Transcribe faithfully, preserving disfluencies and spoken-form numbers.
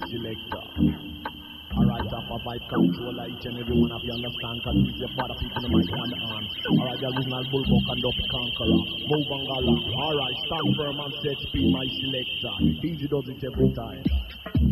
selector. Alright, up a vibe controller, each and every one of you understand, cause it's your father people in the mic on the arm. Alright, the original Bullbuck and Duffy Conqueror. Move and gala. Alright, stand firm and set speed, my selector. Easy does it every time.